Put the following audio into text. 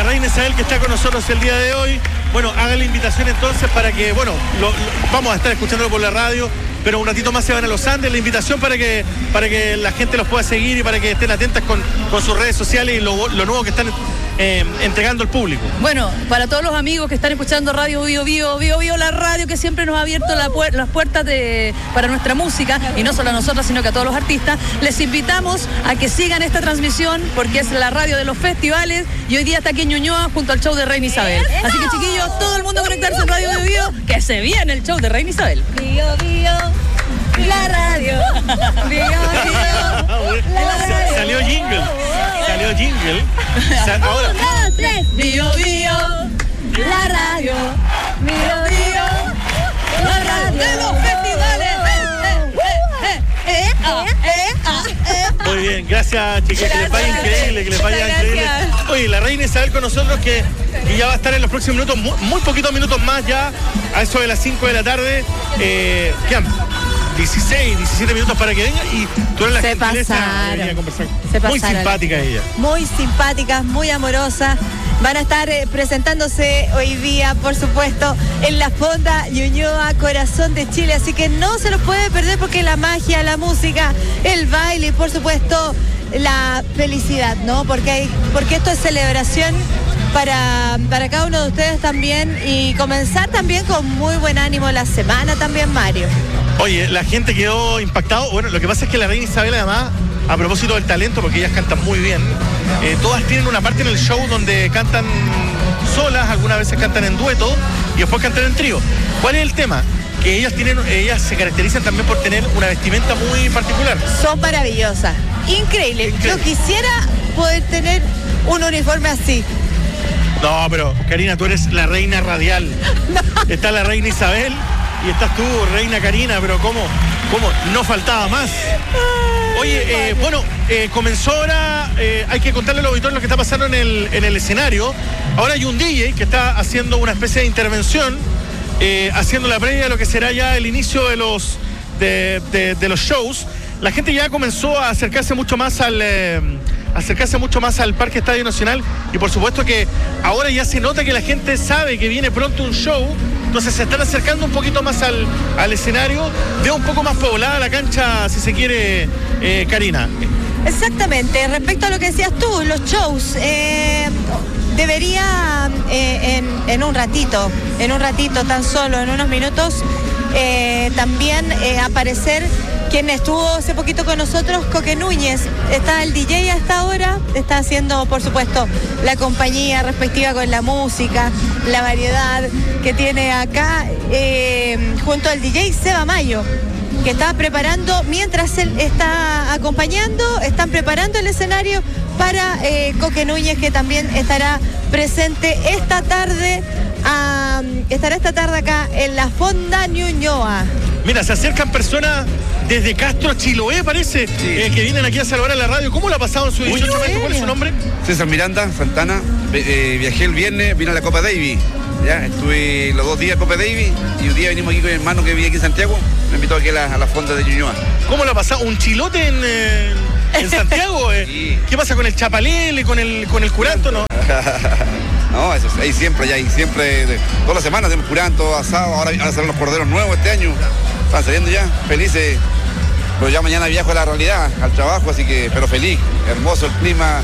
reina Isabel, que está con nosotros el día de hoy. Bueno, haga la invitación entonces para que, bueno, vamos a estar escuchándolo por la radio, pero un ratito más se van a los Andes. La invitación para que la gente los pueda seguir y para que estén atentas con sus redes sociales y lo nuevo que están entregando al público. Bueno, para todos los amigos que están escuchando Radio Bio Bio, la radio que siempre nos ha abierto las puertas para nuestra música, y no solo a nosotros, sino que a todos los artistas, les invitamos a que sigan esta transmisión, porque es la radio de los festivales, y hoy día está aquí en Ñuñoa junto al show de Reina Isabel. Así que, chiquillos, todo el mundo conectarse en Radio Bio Bio, que se viene el show de Reina Isabel. Bio Bio, la radio. Bio Bio, la radio. Salió jingle. Ahora. 1, 2, 3. Bio Bio, la radio. Bio Bio, la radio. De los festivales. Muy bien, gracias, chicas, que les vaya increíble, Oye, la reina Isabel con nosotros, que ya va a estar en los próximos minutos, muy poquitos minutos más ya, a eso de las 5 de la tarde. Quedan 16, 17 minutos para que venga, y tú eres la gentileza de venir a conversar. Muy simpática ella. Muy simpáticas, muy amorosas. Van a estar presentándose hoy día, por supuesto, en la Fonda Ñuñoa, corazón de Chile. Así que no se los puede perder, porque la magia, la música, el baile y, por supuesto, la felicidad, ¿no? Porque esto es celebración para cada uno de ustedes también, y comenzar también con muy buen ánimo la semana también, Mario. Oye, la gente quedó impactado. Bueno, lo que pasa es que la reina Isabel, además, a propósito del talento, porque ellas cantan muy bien, todas tienen una parte en el show donde cantan solas, algunas veces cantan en dueto y después cantan en trío. ¿Cuál es el tema? Que ellas se caracterizan también por tener una vestimenta muy particular. Son maravillosas, increíble. Yo quisiera poder tener un uniforme así. No, pero Karina, tú eres la reina radial. No. Está la reina Isabel y estás tú, reina Karina, pero ¿cómo? No faltaba más. Oye, comenzó ahora, hay que contarle a los auditores lo que está pasando en el escenario. Ahora hay un DJ que está haciendo una especie de intervención, haciendo la previa de lo que será ya el inicio de los shows. La gente ya comenzó a acercarse mucho más al Parque Estadio Nacional, y por supuesto que ahora ya se nota que la gente sabe que viene pronto un show, entonces se están acercando un poquito más al escenario, de un poco más poblada la cancha, si se quiere, Karina. Exactamente, respecto a lo que decías tú, los shows, debería en un ratito, tan solo, en unos minutos, también aparecer quien estuvo hace poquito con nosotros, Coque Núñez. Está el DJ a esta hora, está haciendo, por supuesto, la compañía respectiva con la música, la variedad que tiene acá, junto al DJ Seba Mayo, que está preparando, mientras él está acompañando, están preparando el escenario para Coque Núñez, que también estará presente esta tarde acá en la Fonda Ñuñoa. Mira, se acercan personas desde Castro Chiloé, parece, sí, que vienen aquí a saludar a la radio. ¿Cómo la ha pasado en su 18 meses? ¿Cuál es su nombre? César Miranda, Santana. Viajé el viernes, vine a la Copa Davis. Ya, estuve los 2 días en Copa Davis, y un día venimos aquí con mi hermano que vive aquí en Santiago. Me invitó aquí a la Fonda de Ñuñoa. ¿Cómo la ha pasado? ¿Un chilote en Santiago? Sí. ¿Qué pasa con el chapalele, con el curanto, no? No, eso ahí siempre, todas las semanas hacemos curanto, asado. Ahora salen los corderos nuevos este año. Están saliendo ya, felices. Pero ya mañana viajo a la realidad, al trabajo, así que, pero feliz, hermoso el clima.